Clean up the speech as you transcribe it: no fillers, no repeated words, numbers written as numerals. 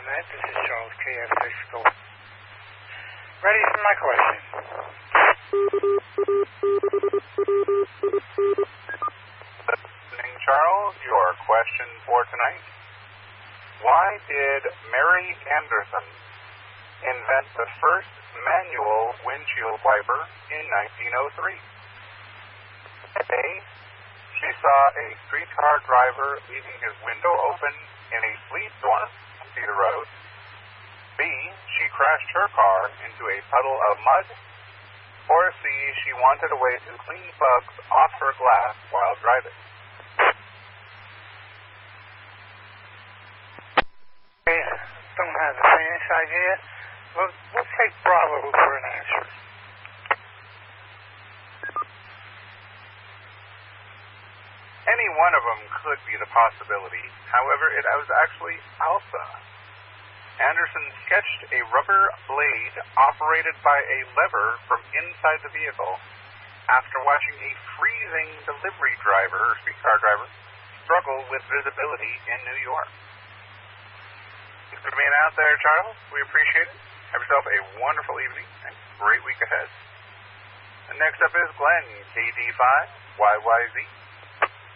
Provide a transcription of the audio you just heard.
Net. This is Charles KF6 Gold. Ready for my question. Listening, Charles, your question for tonight. Why did Mary Anderson invent the first manual windshield wiper in 1903? A. She saw a streetcar driver leaving his window open in a sleet storm to see the road. B. She crashed her car into a puddle of mud. Or C. She wanted a way to clean bugs off her glass while driving. Don't have the faintest idea. We'll take Bravo for an answer. Any one of them could be the possibility. However, it was actually Alpha. Anderson sketched a rubber blade operated by a lever from inside the vehicle after watching a freezing delivery driver, or streetcar driver, struggle with visibility in New York. Thanks for being out there, Charles. We appreciate it. Have yourself a wonderful evening and great week ahead. And next up is Glenn, KD5YYZ.